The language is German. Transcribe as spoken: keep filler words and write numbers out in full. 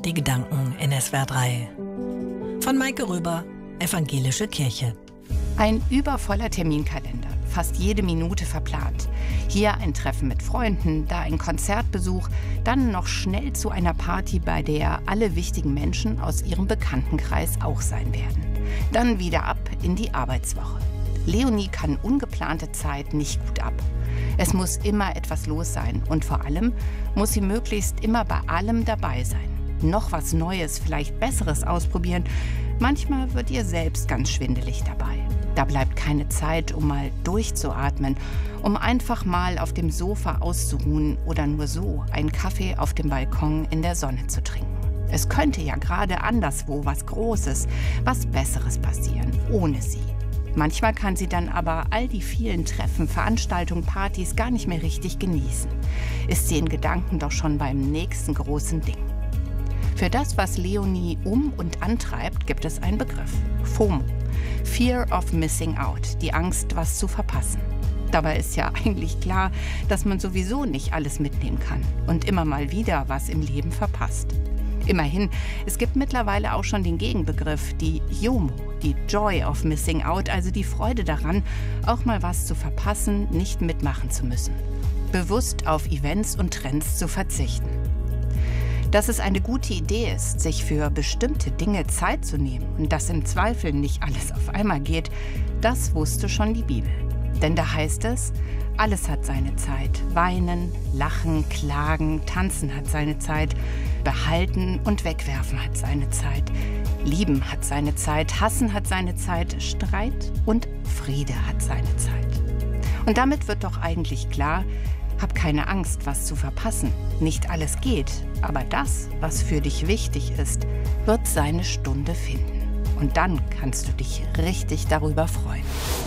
Die Gedanken in S W R drei. Von Maike Röber, Evangelische Kirche. Ein übervoller Terminkalender, fast jede Minute verplant. Hier ein Treffen mit Freunden, da ein Konzertbesuch, dann noch schnell zu einer Party, bei der alle wichtigen Menschen aus ihrem Bekanntenkreis auch sein werden. Dann wieder ab in die Arbeitswoche. Leonie kann ungeplante Zeit nicht gut ab. Es muss immer etwas los sein und vor allem muss sie möglichst immer bei allem dabei sein. Noch was Neues, vielleicht Besseres ausprobieren. Manchmal wird ihr selbst ganz schwindelig dabei. Da bleibt keine Zeit, um mal durchzuatmen, um einfach mal auf dem Sofa auszuruhen oder nur so einen Kaffee auf dem Balkon in der Sonne zu trinken. Es könnte ja gerade anderswo was Großes, was Besseres passieren, ohne sie. Manchmal kann sie dann aber all die vielen Treffen, Veranstaltungen, Partys gar nicht mehr richtig genießen. Ist sie in Gedanken doch schon beim nächsten großen Ding. Für das, was Leonie um- und antreibt, gibt es einen Begriff: FOMO. Fear of Missing Out, die Angst, was zu verpassen. Dabei ist ja eigentlich klar, dass man sowieso nicht alles mitnehmen kann und immer mal wieder was im Leben verpasst. Immerhin, es gibt mittlerweile auch schon den Gegenbegriff, die JOMO, die Joy of Missing Out, also die Freude daran, auch mal was zu verpassen, nicht mitmachen zu müssen. Bewusst auf Events und Trends zu verzichten. Dass es eine gute Idee ist, sich für bestimmte Dinge Zeit zu nehmen und dass im Zweifel nicht alles auf einmal geht, das wusste schon die Bibel. Denn da heißt es, alles hat seine Zeit. Weinen, lachen, klagen, tanzen hat seine Zeit. Behalten und wegwerfen hat seine Zeit. Lieben hat seine Zeit. Hassen hat seine Zeit. Streit und Friede hat seine Zeit. Und damit wird doch eigentlich klar, hab keine Angst, was zu verpassen. Nicht alles geht, aber das, was für dich wichtig ist, wird seine Stunde finden. Und dann kannst du dich richtig darüber freuen.